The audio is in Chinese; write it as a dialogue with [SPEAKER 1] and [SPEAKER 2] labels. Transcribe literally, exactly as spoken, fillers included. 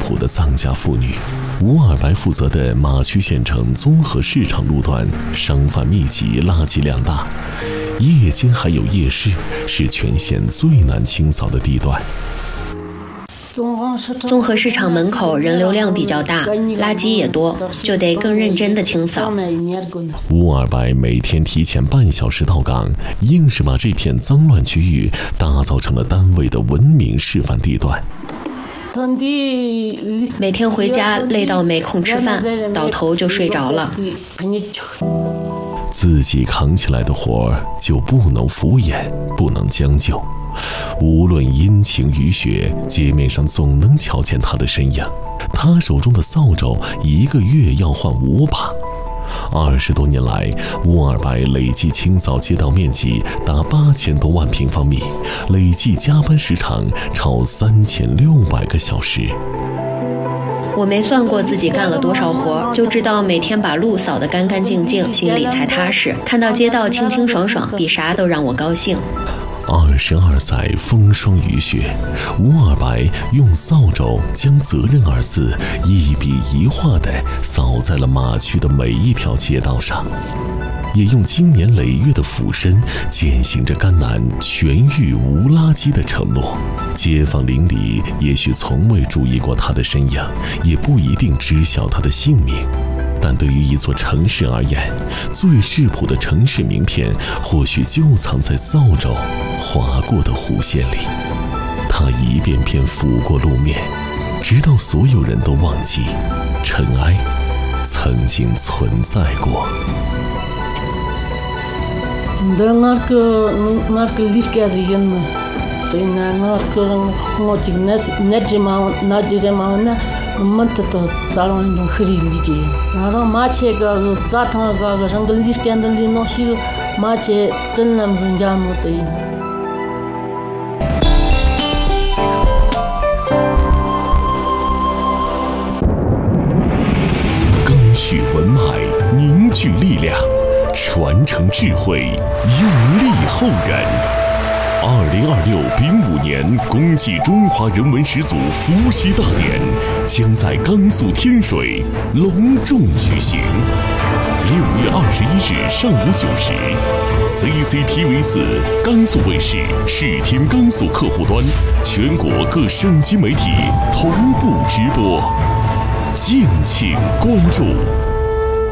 [SPEAKER 1] 苦的藏家妇女。吴尔白负责的马区县城综合市场路段商贩密集，垃圾量大，夜间还有夜市，是全县最难清扫的地段。
[SPEAKER 2] 综合市场门口人流量比较大，垃圾也多，就得更认真的清扫。
[SPEAKER 1] 吴尔白每天提前半小时到岗，硬是把这片脏乱区域打造成了单位的文明示范地段。
[SPEAKER 2] 每天回家累到没空吃饭，倒头就睡着了。
[SPEAKER 1] 自己扛起来的活儿就不能敷衍，不能将就。无论阴晴雨雪，街面上总能瞧见他的身影。他手中的扫帚一个月要换五把。二十多年来，吴尔白累计清扫街道面积达八千多万平方米，累计加班时长超三千六百个小时。
[SPEAKER 2] 我没算过自己干了多少活，就知道每天把路扫得干干净净，心里才踏实。看到街道清清爽爽，比啥都让我高兴。
[SPEAKER 1] 二十二载风霜雨雪，吴尔白用扫帚将责任二字一笔一画地扫在了马区的每一条街道上，也用经年累月的俯身践行着甘南全域无垃圾的承诺。街坊邻里也许从未注意过他的身影，也不一定知晓他的姓名，但对于一座城市而言，最质朴的城市名片或许就藏在扫帚划过的弧线里。他一遍遍拂过路面，直到所有人都忘记尘埃曾经存在过。
[SPEAKER 3] Mantata salon no khrilije nara mache ga zatha ga ga rangal lis ke andal no shi mache tanlam zanjam tai。
[SPEAKER 1] 赓续文脉，凝聚力量，传承智慧，用力后人。二零二六丙午年公祭中华人文始祖伏羲大典将在甘肃天水隆重举行。六月二十一日上午九时 ，C C T V 四甘肃卫视视听甘肃客户端，全国各省级媒体同步直播，敬请关注。